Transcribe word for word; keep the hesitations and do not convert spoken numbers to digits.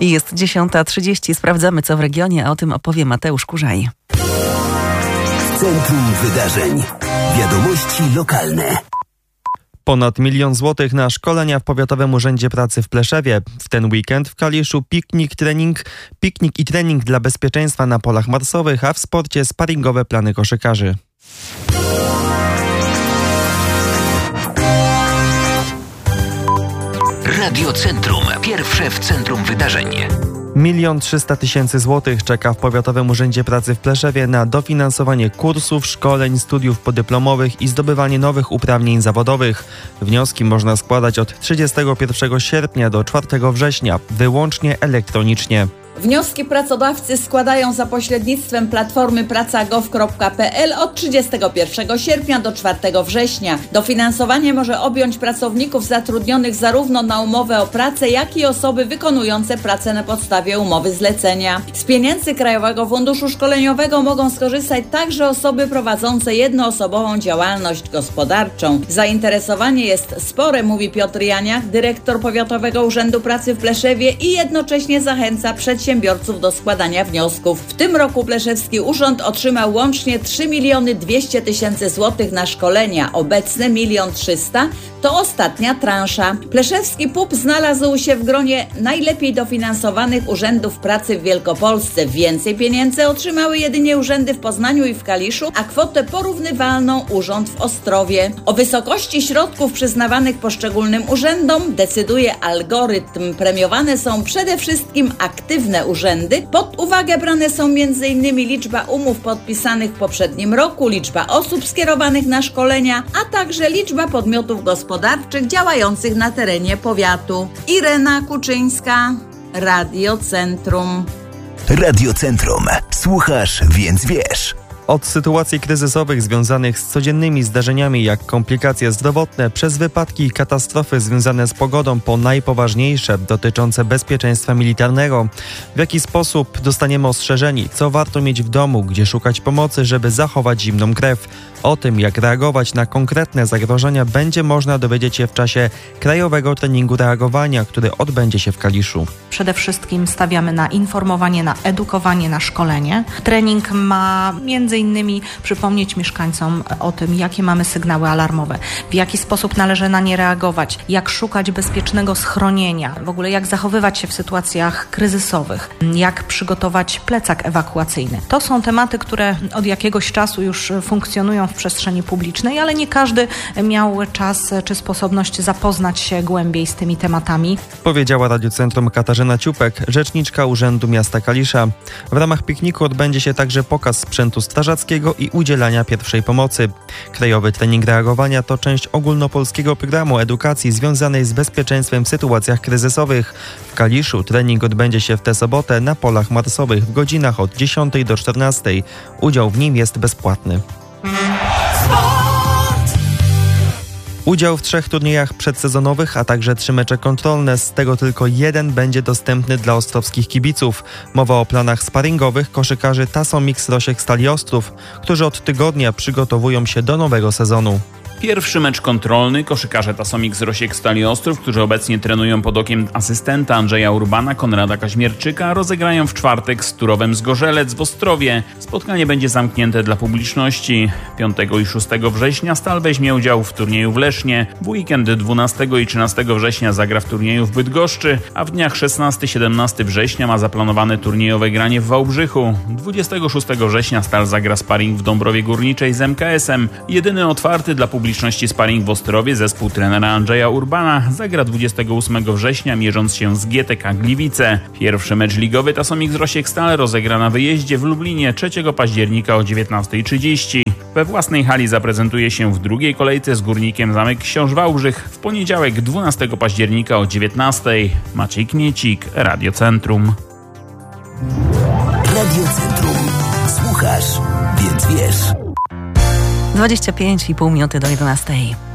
Jest dziesiąta trzydzieści. Sprawdzamy, co w regionie, a o tym opowie Mateusz Kurzaj. W centrum wydarzeń. Wiadomości lokalne. Ponad milion złotych na szkolenia w Powiatowym Urzędzie Pracy w Pleszewie. W ten weekend w Kaliszu piknik, trening, piknik i trening dla bezpieczeństwa na polach marsowych, a w sporcie sparingowe plany koszykarzy. Radio Centrum. Pierwsze w centrum wydarzeń. Milion trzysta tysięcy złotych czeka w Powiatowym Urzędzie Pracy w Pleszewie na dofinansowanie kursów, szkoleń, studiów podyplomowych i zdobywanie nowych uprawnień zawodowych. Wnioski można składać od trzydziestego pierwszego sierpnia do czwartego września, wyłącznie elektronicznie. Wnioski pracodawcy składają za pośrednictwem platformy praca gov kropka p l od trzydziestego pierwszego sierpnia do czwartego września. Dofinansowanie może objąć pracowników zatrudnionych zarówno na umowę o pracę, jak i osoby wykonujące pracę na podstawie umowy zlecenia. Z pieniędzy Krajowego Funduszu Szkoleniowego mogą skorzystać także osoby prowadzące jednoosobową działalność gospodarczą. Zainteresowanie jest spore, mówi Piotr Janiak, dyrektor Powiatowego Urzędu Pracy w Pleszewie, i jednocześnie zachęca przedsiębiorców przedsiębiorców do składania wniosków. W tym roku Pleszewski Urząd otrzymał łącznie trzy miliony dwieście tysięcy złotych na szkolenia. Obecne milion trzysta to ostatnia transza. Pleszewski P U P znalazł się w gronie najlepiej dofinansowanych urzędów pracy w Wielkopolsce. Więcej pieniędzy otrzymały jedynie urzędy w Poznaniu i w Kaliszu, a kwotę porównywalną urząd w Ostrowie. O wysokości środków przyznawanych poszczególnym urzędom decyduje algorytm. Premiowane są przede wszystkim aktywne urzędy. Pod uwagę brane są między innymi liczba umów podpisanych w poprzednim roku, liczba osób skierowanych na szkolenia, a także liczba podmiotów gospodarczych działających na terenie powiatu. Irena Kuczyńska, Radio Centrum. Radio Centrum. Słuchasz, więc wiesz. Od sytuacji kryzysowych związanych z codziennymi zdarzeniami jak komplikacje zdrowotne, przez wypadki i katastrofy związane z pogodą, po najpoważniejsze dotyczące bezpieczeństwa militarnego. W jaki sposób dostaniemy ostrzeżeni, co warto mieć w domu, gdzie szukać pomocy, żeby zachować zimną krew. O tym, jak reagować na konkretne zagrożenia, będzie można dowiedzieć się w czasie Krajowego Treningu Reagowania, który odbędzie się w Kaliszu. Przede wszystkim stawiamy na informowanie, na edukowanie, na szkolenie. Trening ma między innymi przypomnieć mieszkańcom o tym, jakie mamy sygnały alarmowe, w jaki sposób należy na nie reagować, jak szukać bezpiecznego schronienia, w ogóle jak zachowywać się w sytuacjach kryzysowych, jak przygotować plecak ewakuacyjny. To są tematy, które od jakiegoś czasu już funkcjonują w przestrzeni publicznej, ale nie każdy miał czas czy sposobność zapoznać się głębiej z tymi tematami. Powiedziała Radio Centrum Katarzyna Ciupek, rzeczniczka Urzędu Miasta Kalisza. W ramach pikniku odbędzie się także pokaz sprzętu strażackiego i udzielania pierwszej pomocy. Krajowy Trening Reagowania to część ogólnopolskiego programu edukacji związanej z bezpieczeństwem w sytuacjach kryzysowych. W Kaliszu trening odbędzie się w tę sobotę na polach marsowych w godzinach od dziesiątej do czternastej. Udział w nim jest bezpłatny. Udział w trzech turniejach przedsezonowych, a także trzy mecze kontrolne, z tego tylko jeden będzie dostępny dla ostrowskich kibiców. Mowa o planach sparingowych koszykarzy Tasomix Rosiek Stali Ostrów, którzy od tygodnia przygotowują się do nowego sezonu. Pierwszy mecz kontrolny koszykarze Tasomix Rosiek Stali Ostrów, którzy obecnie trenują pod okiem asystenta Andrzeja Urbana, Konrada Kaźmierczyka, rozegrają w czwartek z Turowem Zgorzelec w Ostrowie. Spotkanie będzie zamknięte dla publiczności. piątego i szóstego września Stal weźmie udział w turnieju w Lesznie. W weekend dwunastego i trzynastego września zagra w turnieju w Bydgoszczy, a w dniach szesnastego i siedemnastego września ma zaplanowane turniejowe granie w Wałbrzychu. dwudziestego szóstego września Stal zagra sparring w Dąbrowie Górniczej z M K S-em. Jedyny otwarty dla publiczności sparring w Ostrowie zespół trenera Andrzeja Urbana zagra dwudziestego ósmego września, mierząc się z G T K Gliwice. Pierwszy mecz ligowy Tasomix Rosiek Stal rozegra na wyjeździe w Lublinie trzeciego października o dziewiętnasta trzydzieści. We własnej hali zaprezentuje się w drugiej kolejce z Górnikiem Zamek Książ Wałbrzych w poniedziałek dwunastego października o dziewiętnastej. Maciej Kniecik, Radio Centrum. Radio Centrum. Słuchasz, więc wiesz. dwadzieścia pięć i pół minuty do jedenastej.